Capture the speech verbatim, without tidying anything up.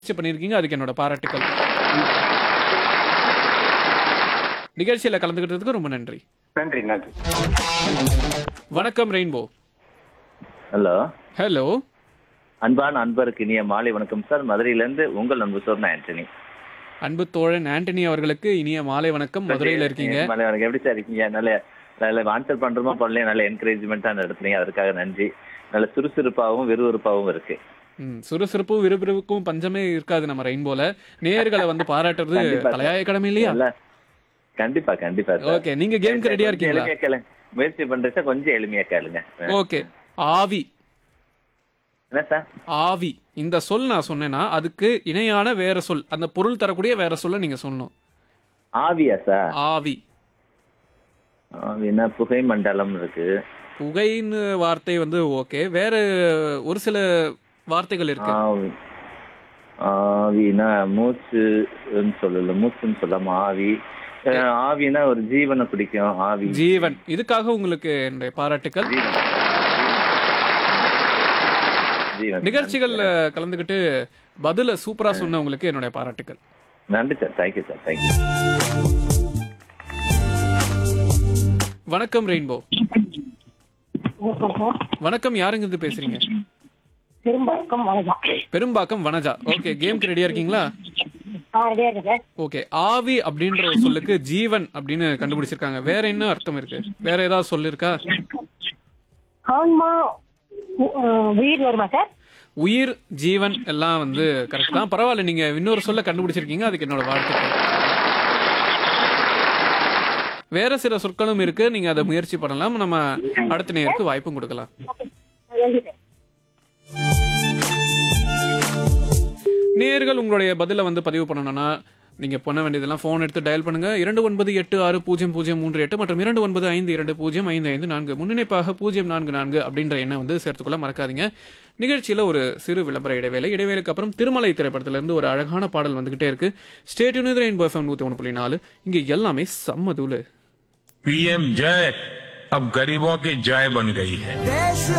முயற்சி பண்ணியிருக்கீங்க. அதுக்கு என்னோட பாராட்டுக்கள். நிகழ்ச்சியில கலந்துக்கிட்டதுக்கு ரொம்ப நன்றி. நன்றி நன்றி. வணக்கம் ரெயின்போ. Hello hello. அன்பான அன்பருக்கு இனிய மாலை வணக்கம் சார். மதுரையிலேருந்து உங்கள் அன்பு சோர்னா ஆண்டனி. அன்பு தோழன் ஆண்டனி அவர்களுக்கு இனிய மாலை வணக்கம். மதுரையில் இருக்கீங்க. மாலை வணக்கம். எப்படி சார் இருக்கீங்க? நல்ல நல்ல ஆன்சர் பண்றோமா பண்ணலையா, நல்ல என்கரேஜ்மெண்ட்டாக நடத்துனீங்க, அதற்காக நன்றி. நல்ல சுறுசுறுப்பாகவும் விறுவிறுப்பாகவும் இருக்கு. ம், சுறுசுறுப்பும் விறுவிறுப்புக்கும் பஞ்சமே இருக்காது நம்ம ரெயின்போல. நேயர்களை வந்து பாராட்டுறது கண்டிப்பா. தலையாய கடமை இல்லையா? நல்ல- கண்டிப்பா கண்டிப்பா சார். ஓகே, நீங்க கேம்க்கு ரெடியா கொஞ்சம் இருக்கீங்களா? எளிமையா கேளுங்க. முயற்சி பண்றேன் சார், கொஞ்சம் எளிமையா கேளுங்க. ஓகே. ஆவி. என்ன சார்? ஆவி இந்த சொல் நான் சொன்னேன்னா அதுக்கு இணையான வேற சொல், அந்த பொருள் தரக்கூடிய வேற சொல்ல நீங்க சொல்லணும். ஆவியா சார்? ஆவி. ஆவினா புகை மண்டலம் இருக்கு. புகைன்னு வார்த்தை வந்து ஓகே, வேற ஒரு சில வார்த்தைகள் இருக்கு. ஆவி ஆவினா மூச்சுன்னு சொல்லல, மூச்சுன்னு சொல்லாம ஆவி. அஹ் ஆவினா ஒரு ஜீவனை பிடிக்கும். ஆவி ஜீவன். இதுக்காக உங்களுக்கு என்னுடைய பாராட்டுக்கள். ஜீவன். ஜீவன். நிகழ்ச்சிகள்ல கலந்துக்கிட்டு பதில சூப்பரா சொன்னவங்களுக்கு என்னுடைய பாராட்டுக்கள். நன்றி சார். Thank you sir. தேங்க்யூ. வணக்கம் ரெயின்போ. வணக்கம், யாருங்க இருந்து பேசுறீங்க? பெரும்பாக்கம் வனஜா. பெரும்பாக்கம் வனஜா. ஓகே, கேம்க்கு ரெடியா இருக்கீங்களா? ஆ, ரெடியா இருக்கு சார். ஓகே. ஆவி அப்படின்ற ஒரு சொல்லுக்கு ஜீவன் அப்படின்னு கண்டுபிடிச்சிருக்காங்க. வேற என்ன அர்த்தம் இருக்கு? வேற ஏதாவது சொல் இருக்கா? ஆன்மா, உ- அஹ், உயிர் வருமா சார்? உயிர், ஜீவன் எல்லாம் வந்து கரெக்ட் தான். பரவாயில்ல, நீங்க இன்னொரு சொல்ல கண்டுபிடிச்சிருக்கீங்க, அதுக்கு என்னோட வாழ்த்துக்கள். வேற சில சொற்களும் இருக்கு, நீங்க அதை முயற்சி பண்ணலாம். நம்ம அடுத்த நேருக்கு வாய்ப்பும் கொடுக்கலாம். நன்றி சார். நேர்கள் உங்களுடைய பதில வந்து பதிவு பண்ணணும்னா நீங்க பண்ண வேண்டியதெல்லாம் போன் எடுத்து டயல் பண்ணுங்க. இரண்டு ஒன்பது எட்டு ஆறு பூஜ்ஜியம் பூஜ்ஜியம் மூன்று எட்டு மற்றும் இரண்டு ஒன்பது ஐந்து இரண்டு பூஜ்ஜியம் ஐந்து ஐந்து நான்கு முன்னிணைப்பாக பூஜ்ஜியம் நான்கு நான்கு அப்படின்ற எண்ணை வந்து சேர்த்துக்கொள்ள மறக்காதீங்க. நிகழ்ச்சியில ஒரு சிறு விளம்பர இடைவேளை. இடைவேளைக்கு அப்புறம் திருமலை திரைப்படத்துல இருந்து ஒரு அழகான பாடல் வந்துகிட்டே இருக்கு. ஸ்டேட் யூனியர் ரெயின்போ எஃப்எம் நூத்தி ஒன்று புள்ளி நாலு. இங்க எல்லாமே செம்ம தூளு. पीएम जय अब गरीबों की जय बन गई है। देश